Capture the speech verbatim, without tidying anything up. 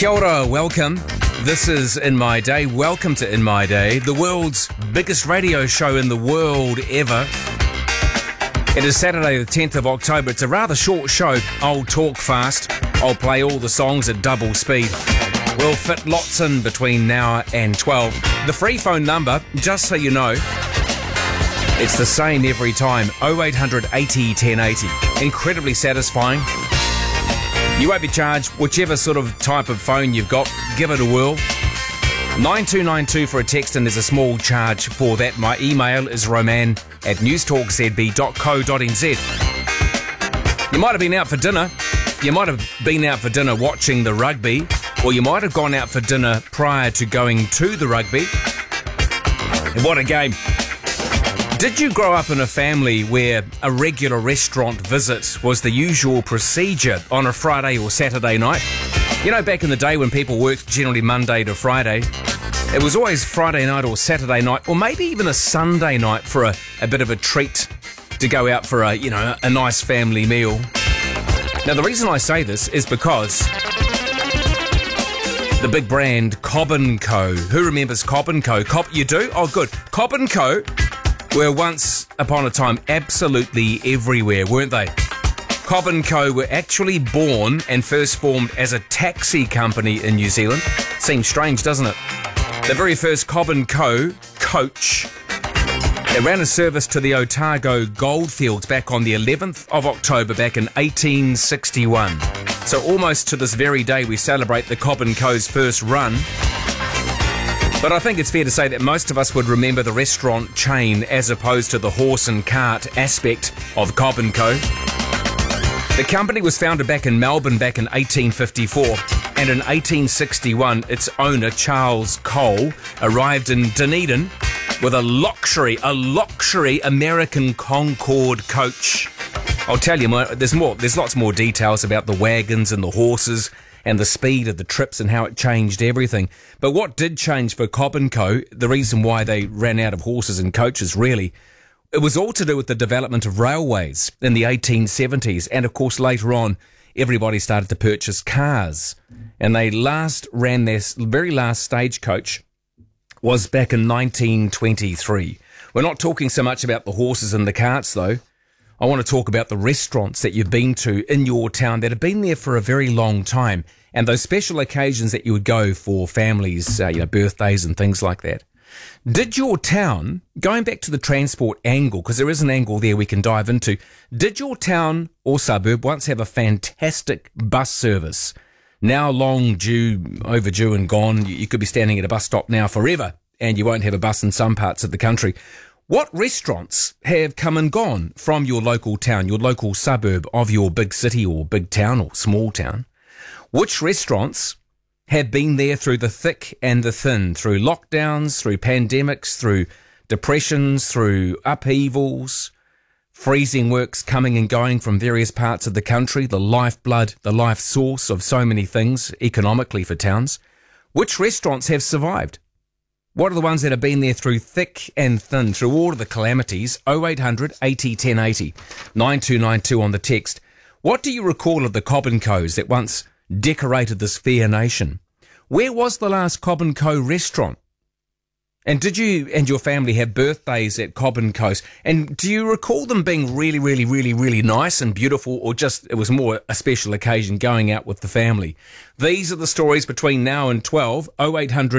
Kia ora, welcome. This is In My Day. Welcome to In My Day, the world's biggest radio show in the world ever. It is Saturday the tenth of October. It's a rather short show. I'll talk fast. I'll play all the songs at double speed. We'll fit lots in between now and twelve. The free phone number, just so you know, it's the same every time. oh eight hundred eighty ten eighty. Incredibly satisfying. You won't be charged whichever sort of type of phone you've got. Give it a whirl. nine two nine two for a text, and there's a small charge for that. My email is roman at newstalkzb dot co dot nz. You might have been out for dinner. You might have been out for dinner watching the rugby, or you might have gone out for dinner prior to going to the rugby. And what a game. Did you grow up in a family where a regular restaurant visit was the usual procedure on a Friday or Saturday night? You know, back in the day when people worked generally Monday to Friday, it was always Friday night or Saturday night, or maybe even a Sunday night for a, a bit of a treat to go out for a, you know, a nice family meal. Now, the reason I say this is because the big brand Cobb and Co. Who remembers Cobb and Co? Cobb, you do? Oh, good. Cobb and Co. were once upon a time absolutely everywhere, weren't they? Cobb and Co. were actually born and first formed as a taxi company in New Zealand. Seems strange, doesn't it? The very first Cobb and Co. coach, it ran a service to the Otago Goldfields back on the eleventh of October back in eighteen sixty-one. So almost to this very day we celebrate the Cobb and Co.'s first run. But I think it's fair to say that most of us would remember the restaurant chain as opposed to the horse and cart aspect of Cobb and Co. The company was founded back in Melbourne back in eighteen fifty-four, and in eighteen sixty-one its owner Charles Cole arrived in Dunedin with a luxury, a luxury American Concorde coach. I'll tell you more, there's more, there's lots more details about the wagons and the horses and the speed of the trips and how it changed everything. But what did change for Cobb and Co., the reason why they ran out of horses and coaches, really, it was all to do with the development of railways in the eighteen seventies. And, of course, later on, everybody started to purchase cars. And they last ran their very last stagecoach was back in nineteen twenty-three. We're not talking so much about the horses and the carts, though. I want to talk about the restaurants that you've been to in your town that have been there for a very long time, and those special occasions that you would go for families, uh, you know, birthdays and things like that. Did your town, going back to the transport angle, because there is an angle there we can dive into, did your town or suburb once have a fantastic bus service? Now long due, overdue and gone. You could be standing at a bus stop now forever, and you won't have a bus in some parts of the country. What restaurants have come and gone from your local town, your local suburb of your big city or big town or small town? Which restaurants have been there through the thick and the thin, through lockdowns, through pandemics, through depressions, through upheavals, freezing works coming and going from various parts of the country, the lifeblood, the life source of so many things economically for towns? Which restaurants have survived? What are the ones that have been there through thick and thin, through all of the calamities? oh eight hundred eighty ten eighty, nine two nine two on the text. What do you recall of the Cobb and Co.'s that once decorated this fair nation? Where was the last Cobb and Co. restaurant? And did you and your family have birthdays at Cobb and Co.'s? And do you recall them being really, really, really, really nice and beautiful, or just it was more a special occasion going out with the family? These are the stories between now and twelve, oh eight hundred